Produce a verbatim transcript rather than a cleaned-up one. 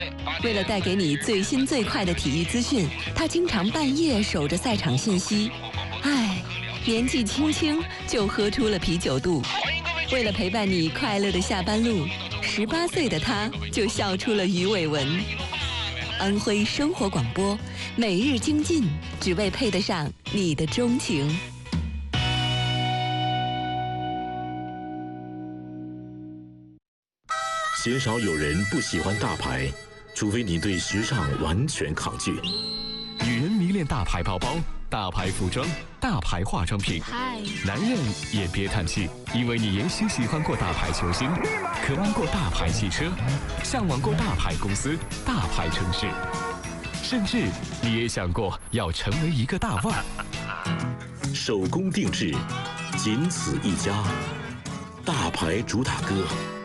为了带给你最新最快的体育资讯，他经常半夜守着赛场信息。唉，年纪轻轻就喝出了啤酒肚。为了陪伴你快乐的下班路，十八岁的他就笑出了鱼尾纹。安徽生活广播，每日精进，只为配得上你的钟情。 鲜少有人不喜欢大牌，除非你对时尚完全抗拒。 女人迷恋大牌包包、大牌服装、大牌化妆品。男人也别叹气，因为你也许喜欢过大牌球星，渴望过大牌汽车，向往过大牌公司、大牌城市，甚至你也想过要成为一个大腕。 手工定制，仅此一家，大牌主打歌。